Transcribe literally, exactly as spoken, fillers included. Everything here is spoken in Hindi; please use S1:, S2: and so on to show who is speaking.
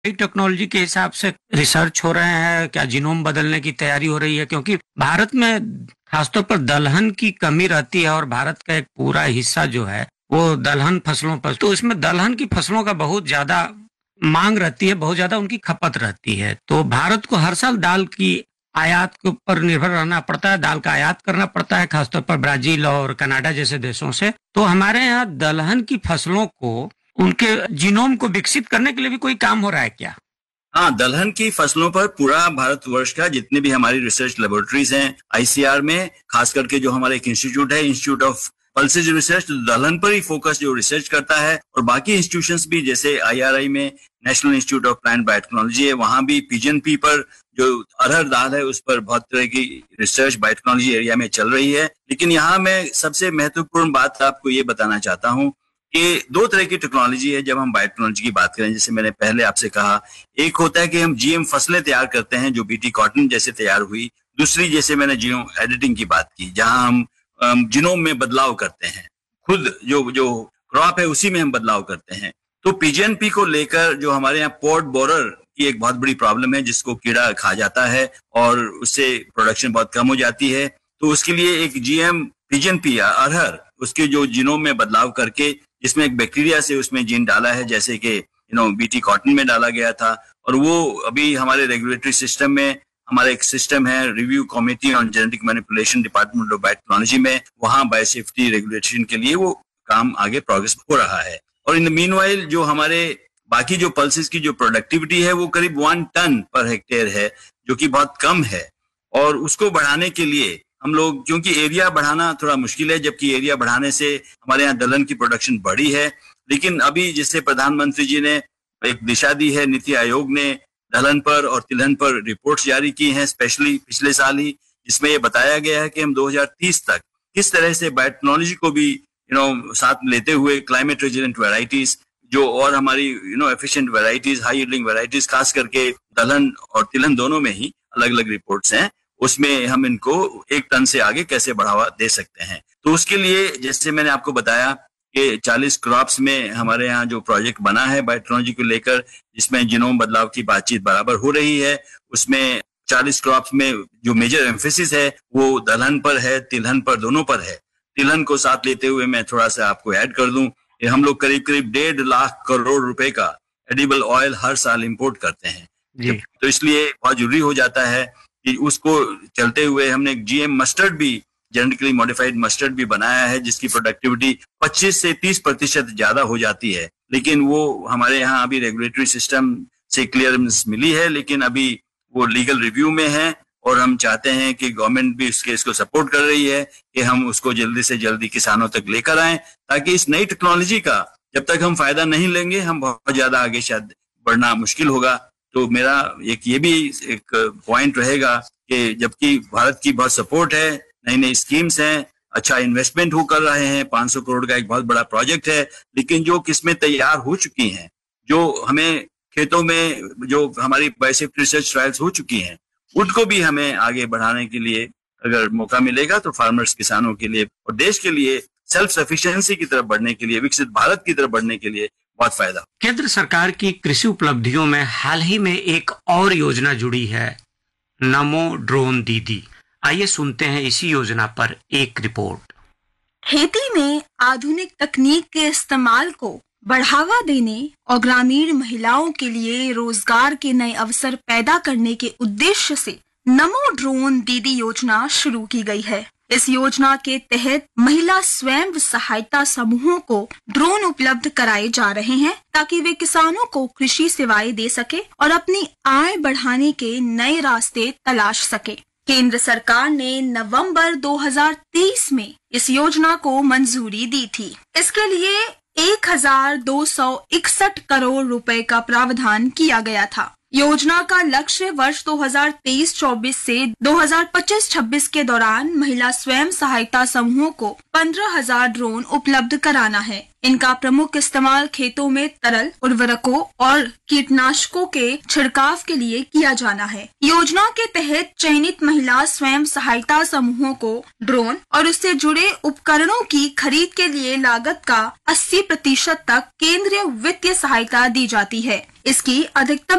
S1: नई टेक्नोलॉजी के हिसाब से रिसर्च हो रहे हैं, क्या जीनोम बदलने की तैयारी हो रही है? क्योंकि भारत में खासतौर पर दलहन की कमी रहती है और भारत का एक पूरा हिस्सा जो है वो दलहन फसलों पर, तो इसमें दलहन की फसलों का बहुत ज्यादा मांग रहती है, बहुत ज्यादा उनकी खपत रहती है। तो भारत को हर साल दाल की आयात के ऊपर निर्भर रहना पड़ता है, दाल का आयात करना पड़ता है, खासतौर पर ब्राजील और कनाडा जैसे देशों से। तो हमारे यहाँ दलहन की फसलों को, उनके जीनोम को विकसित करने के लिए भी कोई काम हो रहा है क्या?
S2: हाँ, दलहन की फसलों पर पूरा भारतवर्ष का जितने भी हमारी रिसर्च लेबोरेटरीज हैं आईसीआर में, खास करके जो हमारे एक इंस्टीट्यूट है, इंस्टीट्यूट ऑफ पल्सेज रिसर्च, दलहन पर ही फोकस जो रिसर्च करता है, और बाकी इंस्टीट्यूशंस भी जैसे आईआरआई में national institute of plant biotechnology है, वहां भी पिजन पी पर जो अरहर दाल है उस पर बहुत तरह की रिसर्च बायोटेक्नोलॉजी एरिया में चल रही है। लेकिन यहाँ मैं सबसे महत्वपूर्ण बात आपको ये बताना चाहता हूँ कि दो तरह की टेक्नोलॉजी है जब हम बायोटेक्नोलॉजी की बात करें। जैसे मैंने पहले आपसे कहा, एक होता है कि हम जीएम फसलें तैयार करते हैं जो बीटी कॉटन जैसे तैयार हुई। दूसरी, जैसे मैंने जीनोम एडिटिंग की बात की, जहां हम जीनोम में बदलाव करते हैं, खुद जो जो क्रॉप है उसी में हम बदलाव करते हैं। तो पीजीएनपी को लेकर जो हमारे यहाँ पॉड बोरर की एक बहुत बड़ी प्रॉब्लम है, जिसको कीड़ा खा जाता है और उससे प्रोडक्शन बहुत कम हो जाती है। तो उसके लिए एक जीएम पीजीएनपी या अरहर, उसके जो जीनोम में बदलाव करके, जिसमें एक बैक्टीरिया से उसमें जीन डाला है, जैसे कि यू नो बीटी कॉटन में डाला गया था, और वो अभी हमारे रेगुलेटरी सिस्टम में, हमारा एक सिस्टम है review committee on genetic manipulation department of biotechnology में, वहां बायोसेफ्टी रेगुलेशन के लिए वो काम आगे प्रोग्रेस हो रहा है। और इन द मीनवाइल जो हमारे बाकी जो पल्सेस की जो प्रोडक्टिविटी है वो करीब वन टन पर हेक्टेयर है, जो कि बहुत कम है। और उसको बढ़ाने के लिए हम लोग, क्योंकि एरिया बढ़ाना थोड़ा मुश्किल है, जबकि एरिया बढ़ाने से हमारे यहाँ दलहन की प्रोडक्शन बढ़ी है। लेकिन अभी जैसे प्रधानमंत्री जी ने एक दिशा दी है, नीति आयोग ने दलहन पर और तिलहन पर रिपोर्ट्स जारी की हैं, स्पेशली पिछले साल ही, जिसमें ये बताया गया है कि हम दो हज़ार तीस तक किस तरह से बायोटेक्नोलॉजी को भी यू नो साथ लेते हुए क्लाइमेट रेजिलेंट वैरायटीज जो और हमारी you know efficient varieties, high yielding varieties, खास करके दलहन और तिलहन दोनों में ही अलग अलग रिपोर्ट्स हैं, उसमें हम इनको एक टन से आगे कैसे बढ़ावा दे सकते हैं। तो उसके लिए जैसे मैंने आपको बताया कि चालीस क्रॉप्स में हमारे यहाँ जो प्रोजेक्ट बना है बायोटेक्नोलॉजी को लेकर, जिसमें जीनोम बदलाव की बातचीत बराबर हो रही है, उसमें चालीस क्रॉप्स में जो मेजर एम्फेसिस है वो दलहन पर है, तिलहन पर, दोनों पर है। तिलहन को साथ लेते हुए मैं थोड़ा सा आपको ऐड कर दूं, हम लोग करीब करीब डेढ़ लाख करोड़ रुपए का एडिबल ऑयल हर साल इंपोर्ट करते हैं जी। तो इसलिए बहुत जरूरी हो जाता है कि उसको चलते हुए हमने जीएम मस्टर्ड भी, जेनेटिकली मॉडिफाइड मस्टर्ड भी बनाया है, जिसकी प्रोडक्टिविटी पच्चीस से तीस प्रतिशत ज्यादा हो जाती है। लेकिन वो हमारे यहाँ अभी रेगुलेटरी सिस्टम से क्लियरेंस मिली है, लेकिन अभी वो लीगल रिव्यू में है, और हम चाहते हैं कि गवर्नमेंट भी इसके इसको सपोर्ट कर रही है कि हम उसको जल्दी से जल्दी किसानों तक लेकर आएं, ताकि इस नई टेक्नोलॉजी का जब तक हम फायदा नहीं लेंगे हम बहुत ज्यादा आगे शायद बढ़ना मुश्किल होगा। तो मेरा एक ये भी एक पॉइंट रहेगा कि जबकि भारत की बहुत सपोर्ट है, नई नई स्कीम्स हैं, अच्छा इन्वेस्टमेंट हो कर रहे हैं, पाँच सौ करोड़ का एक बहुत बड़ा प्रोजेक्ट है, लेकिन जो किस्में तैयार हो चुकी हैं, जो हमें खेतों में जो हमारी बायोसेफ्टी रिसर्च ट्रायल्स हो चुकी हैं, उनको भी हमें आगे बढ़ाने के लिए अगर मौका मिलेगा तो फार्मर्स, किसानों के लिए और देश के लिए सेल्फ सफिशिएंसी की तरफ बढ़ने के लिए, विकसित भारत की तरफ बढ़ने के लिए बहुत फायदा।
S1: केंद्र सरकार की कृषि उपलब्धियों में हाल ही में एक और योजना जुड़ी है, नमो ड्रोन दीदी। आइए सुनते हैं इसी योजना पर एक रिपोर्ट।
S3: खेती में आधुनिक तकनीक के इस्तेमाल को बढ़ावा देने और ग्रामीण महिलाओं के लिए रोजगार के नए अवसर पैदा करने के उद्देश्य से नमो ड्रोन दीदी योजना शुरू की गई है। इस योजना के तहत महिला स्वयं सहायता समूहों को ड्रोन उपलब्ध कराए जा रहे हैं, ताकि वे किसानों को कृषि सेवाएं दे सके और अपनी आय बढ़ाने के नए रास्ते तलाश सके। केंद्र सरकार ने नवंबर दो हज़ार तेईस में इस योजना को मंजूरी दी थी। इसके लिए एक हजार दो सौ इकसठ करोड़ रुपए का प्रावधान किया गया था। योजना का लक्ष्य वर्ष दो हज़ार तेईस चौबीस से दो हज़ार पच्चीस छब्बीस के दौरान महिला स्वयं सहायता समूहों को पंद्रह हजार ड्रोन उपलब्ध कराना है। इनका प्रमुख इस्तेमाल खेतों में तरल उर्वरकों और कीटनाशकों के छिड़काव के लिए किया जाना है। योजना के तहत चयनित महिला स्वयं सहायता समूहों को ड्रोन और उससे जुड़े उपकरणों की खरीद के लिए लागत का अस्सी प्रतिशत तक केंद्रीय वित्तीय सहायता दी जाती है। इसकी अधिकतम